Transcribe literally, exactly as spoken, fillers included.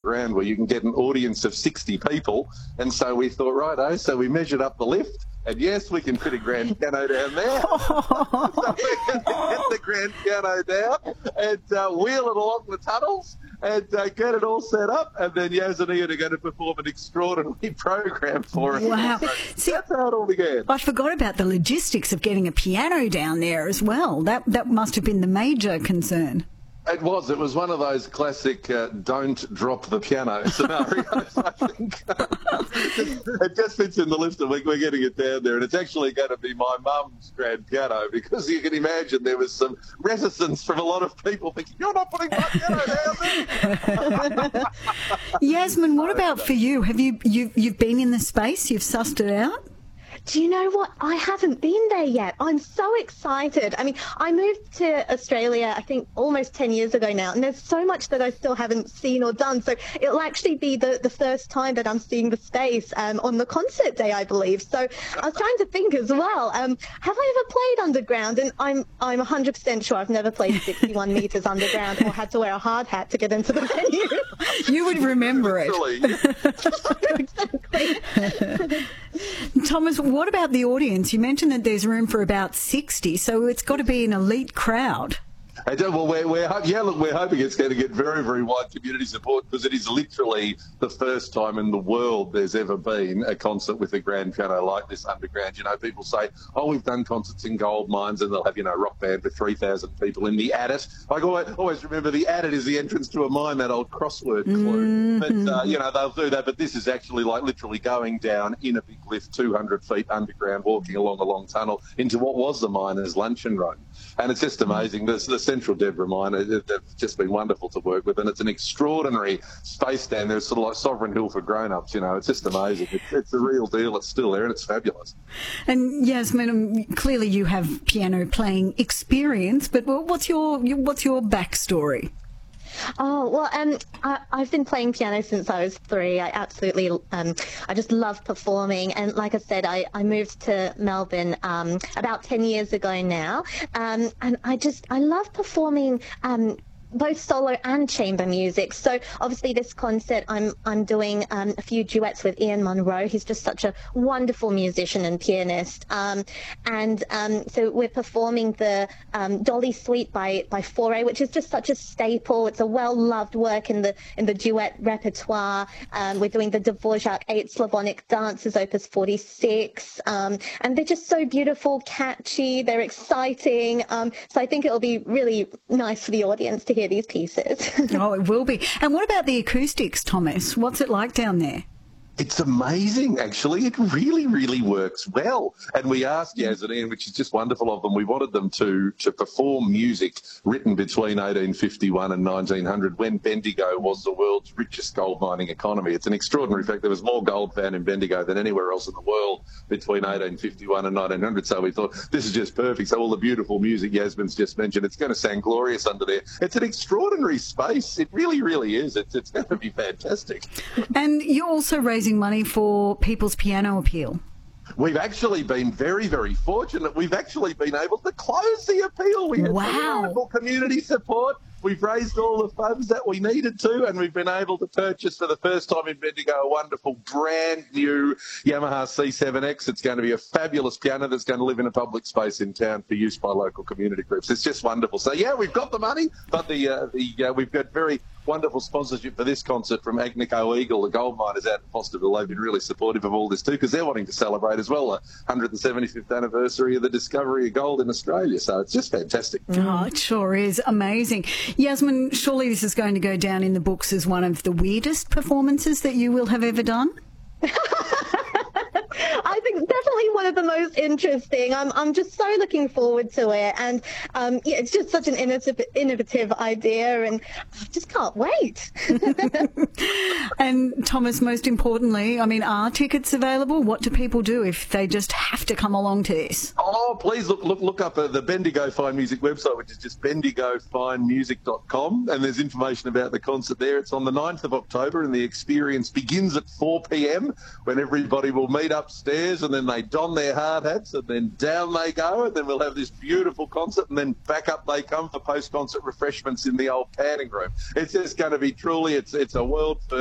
underground where you can get an audience of sixty people. And so we thought, right, so we measured up the lift. And yes, we can fit a grand piano down there. So we're going to get the grand piano down and uh, wheel it along the tunnels and uh, get it all set up. And then Yaz and Ian are going to perform an extraordinary program for us. Wow. So See, that's how it all began. I forgot about the logistics of getting a piano down there as well. That, that must have been the major concern. It was. It was one of those classic uh, don't drop the piano scenarios, I think. It just fits in the list and we're, we're getting it down there. And it's actually going to be my mum's grand piano because you can imagine there was some resistance from a lot of people thinking, you're not putting my piano down there. Yasmin, what about for you? Have you, you, you've been in the space? You've sussed it out? Do you know what? I haven't been there yet. I'm so excited. I mean, I moved to Australia, I think, almost ten years ago now, and there's so much that I still haven't seen or done. So it'll actually be the, the first time that I'm seeing the space um, on the concert day, I believe. So I was trying to think as well, um, have I ever played underground? And I'm I'm one hundred percent sure I've never played sixty-one metres underground or had to wear a hard hat to get into the venue. You would remember it. Exactly. Thomas, what about the audience? You mentioned that there's room for about sixty, so it's got to be an elite crowd. I do, well, we're, we're, yeah, look, we're hoping it's going to get very, very wide community support because it is literally the first time in the world there's ever been a concert with a grand piano like this underground. You know, people say, oh, we've done concerts in gold mines and they'll have, you know, rock band for three thousand people in the adit. I always, always remember the adit is the entrance to a mine, that old crossword clue. Mm-hmm. But, uh, you know, they'll do that. But this is actually like literally going down in a big lift, two hundred feet underground, walking along a long tunnel into what was the miners' luncheon room. And it's just amazing. There's the Central Deborah mine, they've just been wonderful to work with, and it's an extraordinary space down there. It's sort of like Sovereign Hill for grown-ups, you know. It's just amazing. It's, it's the real deal. It's still there, and it's fabulous. And Yasmin, um, clearly you have piano playing experience, but what's your what's your backstory? Oh, well, um, I, I've been playing piano since I was three. I absolutely, um, I just love performing. And like I said, I, I moved to Melbourne um, about ten years ago now. Um, and I just, I love performing um, both solo and chamber music. So obviously this concert, I'm I'm doing um, a few duets with Ian Munro. He's just such a wonderful musician and pianist. Um, and um, so we're performing the um, Dolly Suite by by Fauré, which is just such a staple. It's a well-loved work in the in the duet repertoire. Um, we're doing the Dvorak Eight Slavonic Dances, Opus forty-six, um, and they're just so beautiful, catchy. They're exciting. Um, so I think it'll be really nice for the audience to hear these pieces. Oh, it will be. And what about the acoustics, Thomas? What's it like down there? It's amazing, actually. It really, really works well. And we asked Yaz and Ian, which is just wonderful of them, we wanted them to to perform music written between eighteen fifty-one and nineteen hundred when Bendigo was the world's richest gold mining economy. It's an extraordinary fact. There was more gold found in Bendigo than anywhere else in the world between eighteen fifty-one and nineteen hundred. So we thought, this is just perfect. So all the beautiful music Yasmin's just mentioned, it's going to sound glorious under there. It's an extraordinary space. It really, really is. It's, it's going to be fantastic. And you're also raising money for People's Piano Appeal. We've actually been very, very fortunate. We've actually been able to close the appeal. We had Wow. wonderful community support. We've raised all the funds that we needed to, and we've been able to purchase for the first time in Bendigo a wonderful brand new Yamaha C seven X. It's going to be a fabulous piano that's going to live in a public space in town for use by local community groups. It's just wonderful. So, yeah, we've got the money, but the uh, the uh, we've got very wonderful sponsorship for this concert from Agnico Eagle, the gold miners out in Fosterville. They've been really supportive of all this too, because they're wanting to celebrate as well the one hundred seventy-fifth anniversary of the discovery of gold in Australia. So it's just fantastic. Oh, it sure is. Amazing. Yasmin, surely this is going to go down in the books as one of the weirdest performances that you will have ever done? I think definitely one of the most interesting. I'm I'm just so looking forward to it, and um, yeah, it's just such an innovative, innovative idea, and I just can't wait. And Thomas, most importantly, I mean, are tickets available? What do people do if they just have to come along to this? Oh, please look look look up uh, the Bendigo Fine Music website, which is just bendigo fine music dot com, and there's information about the concert there. It's on the ninth of October, and the experience begins at four p.m. when everybody will meet upstairs, and then they don their hard hats, and then down they go, and then we'll have this beautiful concert, and then back up they come for post-concert refreshments in the old panning room. It's just going to be truly, it's it's a world first.